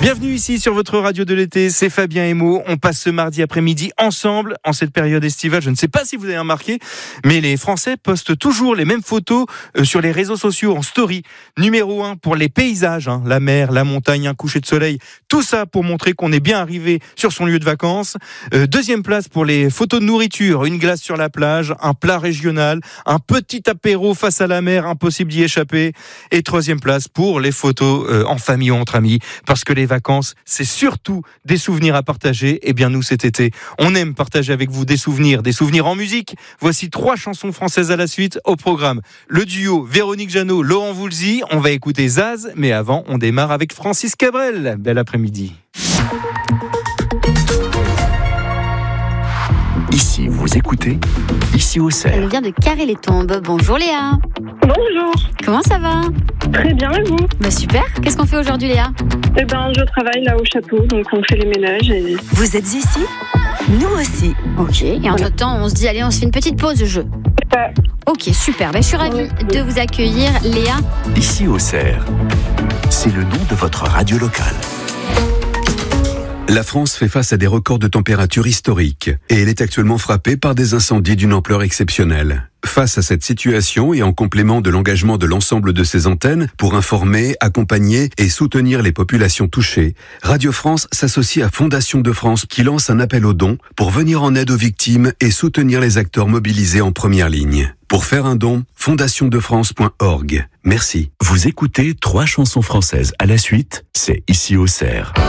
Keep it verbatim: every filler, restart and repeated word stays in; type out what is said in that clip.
Bienvenue ici sur votre radio de l'été, c'est Fabien et Mo. On passe ce mardi après-midi ensemble en cette période estivale. Je ne sais pas si vous avez remarqué, mais les Français postent toujours les mêmes photos sur les réseaux sociaux en story. Numéro un pour les paysages, hein, la mer, la montagne, un coucher de soleil, tout ça pour montrer qu'on est bien arrivé sur son lieu de vacances. Euh, deuxième place pour les photos de nourriture, une glace sur la plage, un plat régional, un petit apéro face à la mer, impossible d'y échapper. Et troisième place pour les photos euh, en famille ou entre amis, parce que les vacances, c'est surtout des souvenirs à partager. Et bien nous, cet été, on aime partager avec vous des souvenirs, des souvenirs en musique. Voici trois chansons françaises à la suite au programme. Le duo Véronique Jeannot, Laurent Voulzy. On va écouter Zaz, mais avant, on démarre avec Francis Cabrel. Bel après-midi. Ici, vous écoutez Ici au Cerf. Elle vient de Carré-les-Tombes. Bonjour Léa. Bonjour. Comment ça va? Très bien, et vous? Bah super. Qu'est-ce qu'on fait aujourd'hui Léa? Eh ben, je travaille là au château, donc on fait les ménages. Et... Vous êtes ici? Nous aussi. Ok. Et entre-temps, on se dit, allez, on se fait une petite pause de jeu. Ouais. Ok, super. Bah, je suis ravie de vous accueillir, Léa. Ici au Cerf, c'est le nom de votre radio locale. La France fait face à des records de température historiques et elle est actuellement frappée par des incendies d'une ampleur exceptionnelle. Face à cette situation et en complément de l'engagement de l'ensemble de ses antennes pour informer, accompagner et soutenir les populations touchées, Radio France s'associe à Fondation de France qui lance un appel aux dons pour venir en aide aux victimes et soutenir les acteurs mobilisés en première ligne. Pour faire un don, fondation de france point org. Merci. Vous écoutez trois chansons françaises à la suite, c'est Ici au Cerf.